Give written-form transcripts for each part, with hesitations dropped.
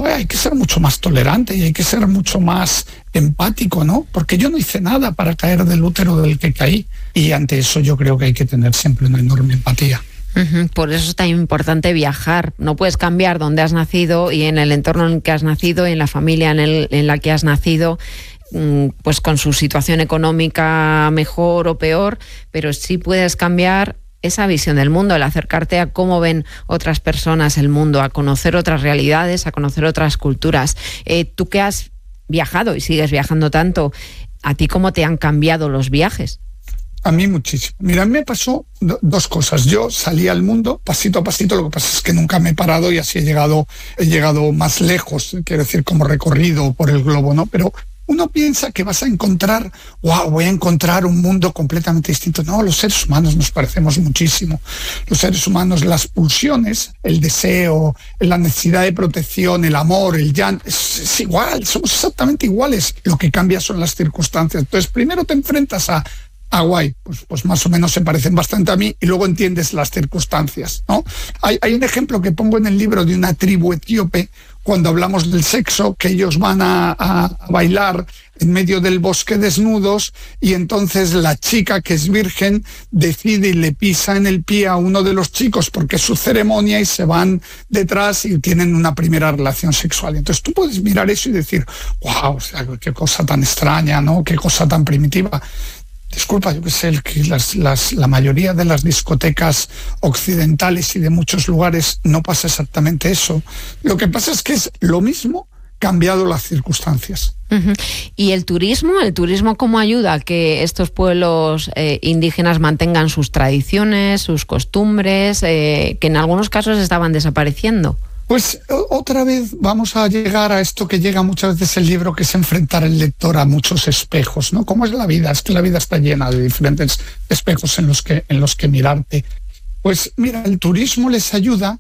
joder, hay que ser mucho más tolerante y hay que ser mucho más empático, ¿no? Porque yo no hice nada para caer del útero del que caí, y ante eso yo creo que hay que tener siempre una enorme empatía. Por eso es tan importante viajar. No puedes cambiar dónde has nacido y en el entorno en que has nacido, en la familia en la que has nacido, pues con su situación económica mejor o peor, pero sí puedes cambiar esa visión del mundo, el acercarte a cómo ven otras personas el mundo, a conocer otras realidades, a conocer otras culturas. Tú que has viajado y sigues viajando tanto, ¿a ti cómo te han cambiado los viajes? A mí muchísimo. Mira, me pasó dos cosas. Yo salí al mundo pasito a pasito, lo que pasa es que nunca me he parado y así he llegado más lejos, quiero decir, como recorrido por el globo, ¿no? Pero uno piensa que vas a encontrar, voy a encontrar un mundo completamente distinto. No, los seres humanos nos parecemos muchísimo. Los seres humanos, las pulsiones, el deseo, la necesidad de protección, el amor, el llanto, es igual, somos exactamente iguales. Lo que cambia son las circunstancias. Entonces, primero te enfrentas a guay, pues más o menos se parecen bastante a mí, y luego entiendes las circunstancias, ¿no? Hay un ejemplo que pongo en el libro de una tribu etíope, cuando hablamos del sexo, que ellos van a bailar en medio del bosque desnudos, y entonces la chica, que es virgen, decide y le pisa en el pie a uno de los chicos porque es su ceremonia, y se van detrás y tienen una primera relación sexual. Entonces tú puedes mirar eso y decir, wow, o sea, qué cosa tan extraña, ¿no? Qué cosa tan primitiva. Disculpa, yo que sé, la mayoría de las discotecas occidentales y de muchos lugares no pasa exactamente eso. Lo que pasa es que es lo mismo, cambiado las circunstancias. ¿Y el turismo cómo ayuda a que estos pueblos indígenas mantengan sus tradiciones, sus costumbres, que en algunos casos estaban desapareciendo? Pues otra vez vamos a llegar a esto que llega muchas veces el libro, que es enfrentar al lector a muchos espejos, ¿no? ¿Cómo es la vida? Es que la vida está llena de diferentes espejos en los que mirarte. Pues mira, el turismo les ayuda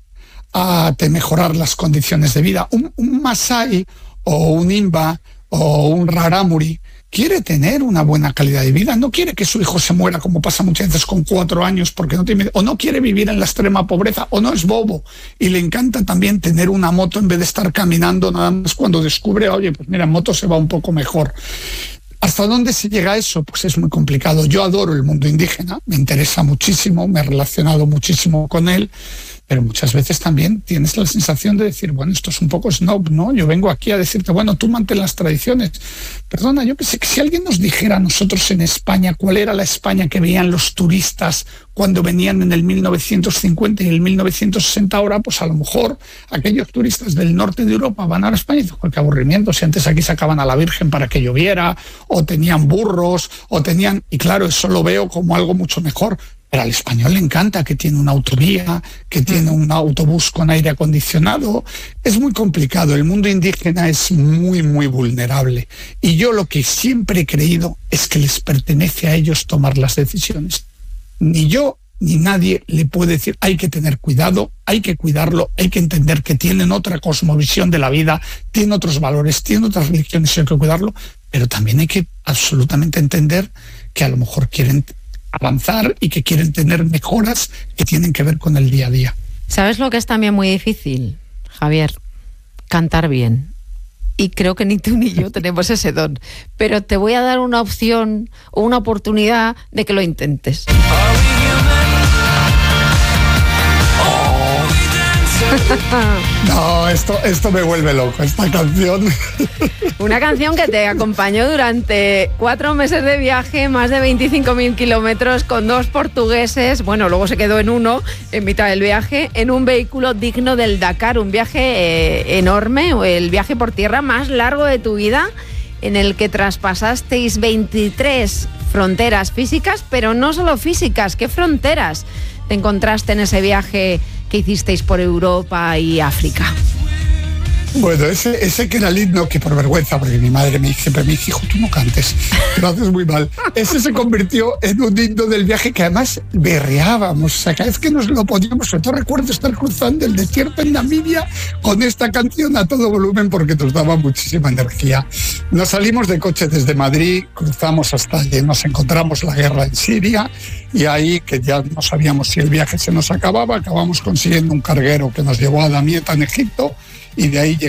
a mejorar las condiciones de vida. Un Masái o un Imba o un Rarámuri quiere tener una buena calidad de vida, no quiere que su hijo se muera, como pasa muchas veces con 4 años, porque no tiene, o no quiere vivir en la extrema pobreza, o no es bobo, y le encanta también tener una moto en vez de estar caminando, nada más cuando descubre, oye, pues mira, en moto se va un poco mejor. ¿Hasta dónde se llega a eso? Pues es muy complicado. Yo adoro el mundo indígena, me interesa muchísimo, me he relacionado muchísimo con él, pero muchas veces también tienes la sensación de decir, bueno, esto es un poco snob, ¿no? Yo vengo aquí a decirte, bueno, tú mantén las tradiciones. Perdona, yo que sé, que si alguien nos dijera a nosotros en España cuál era la España que veían los turistas cuando venían en el 1950 y el 1960 ahora, pues a lo mejor aquellos turistas del norte de Europa van a España y dicen, qué aburrimiento, si antes aquí sacaban a la Virgen para que lloviera, o tenían burros, y claro, eso lo veo como algo mucho mejor. Pero al español le encanta, que tiene una autovía, que tiene un autobús con aire acondicionado. Es muy complicado. El mundo indígena es muy, muy vulnerable. Y yo lo que siempre he creído es que les pertenece a ellos tomar las decisiones. Ni yo ni nadie le puede decir, hay que tener cuidado, hay que cuidarlo, hay que entender que tienen otra cosmovisión de la vida, tienen otros valores, tienen otras religiones, hay que cuidarlo, pero también hay que absolutamente entender que a lo mejor quieren avanzar y que quieren tener mejoras que tienen que ver con el día a día. ¿Sabes lo que es también muy difícil, Javier? Cantar bien. Y creo que ni tú ni yo tenemos ese don. Pero te voy a dar una opción o una oportunidad de que lo intentes. No, esto me vuelve loco, esta canción. Una canción que te acompañó durante 4 meses de viaje, más de 25.000 kilómetros, con 2 portugueses, bueno, luego se quedó en uno en mitad del viaje, en un vehículo digno del Dakar, un viaje enorme, el viaje por tierra más largo de tu vida, en el que traspasasteis 23 fronteras físicas, pero no solo físicas, ¿qué fronteras te encontraste en ese viaje que hicisteis por Europa y África? Bueno, ese que era el himno, que por vergüenza, porque mi madre siempre me dice, hijo, tú no cantes, lo haces muy mal. Ese se convirtió en un himno del viaje que además berreábamos. O sea, cada vez que nos lo poníamos, sobre todo recuerdo estar cruzando el desierto en Namibia con esta canción a todo volumen porque nos daba muchísima energía. Nos salimos de coche desde Madrid, cruzamos hasta allí, nos encontramos la guerra en Siria y ahí, que ya no sabíamos si el viaje se nos acababa, acabamos consiguiendo un carguero que nos llevó a Damieta en Egipto, y de ahí